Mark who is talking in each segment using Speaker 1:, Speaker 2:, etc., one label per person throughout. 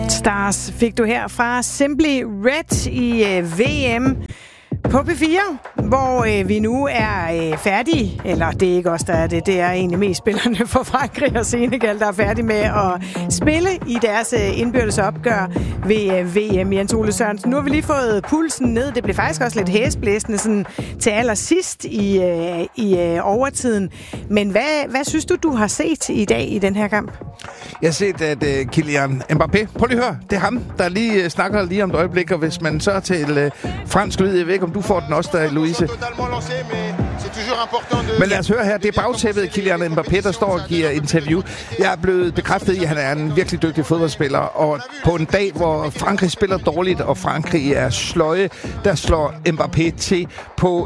Speaker 1: Stars fik du her fra Simply Red i VM på P4, hvor vi nu er færdige, eller det er ikke os, der er det, det er egentlig mest spillerne for Frankrig og Senegal, der er færdige med at spille i deres indbyrdes opgør ved VM. Jens Ole Sørensen, nu har vi lige fået pulsen ned. Det blev faktisk også lidt hæsblæsende sådan, til allersidst i overtiden. Men hvad synes du har set i dag i den her kamp?
Speaker 2: Jeg har set, at Kylian Mbappé, prøv lige at høre, det er ham, der lige snakker lige om et øjeblik, og hvis man så til fransk lyd, jeg ved ikke, om du får den også der, Louise. Men lad os høre her, det er bagtæppet Kylian Mbappé, der står og giver interview. Jeg er blevet bekræftet i, at han er en virkelig dygtig fodboldspiller, og på en dag, hvor Frankrig spiller dårligt, og Frankrig er sløje, der slår Mbappé til på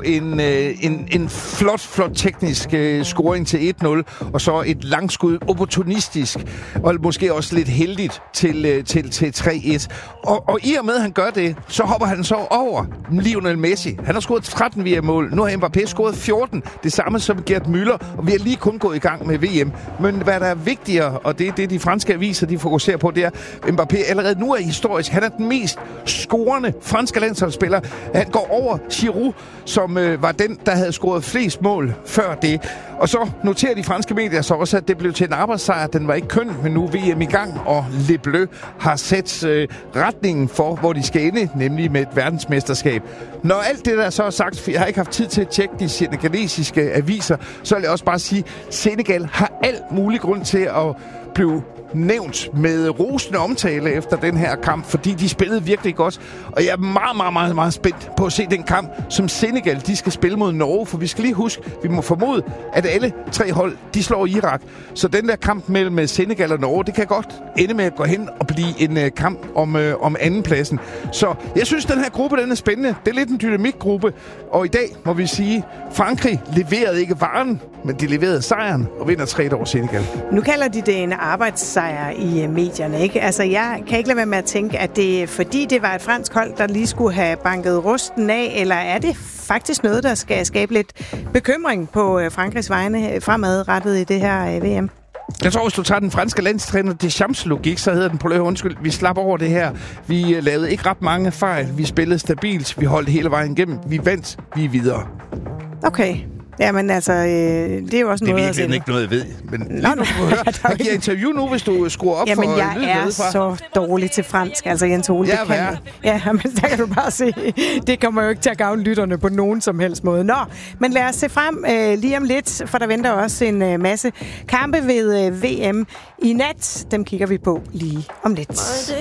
Speaker 2: en flot teknisk scoring til 1-0, og så et langskud opportunistisk, og måske også lidt heldigt til 3-1. Og i og med, at han gør det, så hopper han så over Lionel Messi. Han har scoret 13 VM-mål. Nu har Mbappé scoret 14. Det samme som Gerd Müller, og vi har lige kun gået i gang med VM. Men hvad der er vigtigere, og det er det, de franske aviser de fokuserer på, det er, Mbappé allerede nu er historisk. Han er den mest scorende franske landsholdsspiller. Han går over Giroud, som var den, der havde scoret flest mål før det. Og så noterer de franske medier så også, at det blev til en arbejdssejr. Den var ikke køn, men nu er VM i gang, og Le Bleu har sat retningen for, hvor de skal ende, nemlig med et verdensmesterskab. Når alt det der så er sagt, for jeg har ikke haft tid til at tjekke de senegalesiske aviser, så vil jeg også bare sige, at Senegal har alt mulig grund til at blive nævnt med rosende omtale efter den her kamp, fordi de spillede virkelig godt. Og jeg er meget spændt på at se den kamp, som Senegal, de skal spille mod Norge, for vi skal lige huske, vi må formode, at alle tre hold, de slår Irak. Så den der kamp mellem Senegal og Norge, det kan godt ende med at gå hen og blive en kamp om andenpladsen. Så jeg synes, den her gruppe, den er spændende. Det er lidt en dynamikgruppe, og i dag må vi sige, Frankrig leverede ikke varen, men de leverede sejren og vinder 3 over Senegal.
Speaker 1: Nu kalder de det en arbejdssejr i medierne, ikke? Altså, jeg kan ikke lade være med at tænke, at det fordi det var et fransk hold, der lige skulle have banket rusten af, eller er det faktisk noget, der skal skabe lidt bekymring på Frankrigs vegne fremadrettet i det her VM?
Speaker 2: Jeg tror, hvis du tager den franske landstræner Deschamps logik, så hedder den på undskyld, vi slap over det her. Vi lavede ikke ret mange fejl. Vi spillede stabilt. Vi holdt hele vejen igennem. Vi vandt. Vi er videre.
Speaker 1: Okay. Jamen altså, det er jo også noget at sige.
Speaker 2: Det er ikke noget, jeg ved. Men han giver interview nu, hvis du skruer op for lydledet fra.
Speaker 1: Jamen, jeg er så dårlig til fransk, altså Jens Ole.
Speaker 2: Ja, hvad er?
Speaker 1: Ja, men der kan du bare se, det kommer jo ikke til at gavne lytterne på nogen som helst måde. Nå, men lad os se frem lige om lidt, for der venter også en masse kampe ved VM i nat. Dem kigger vi på lige om lidt.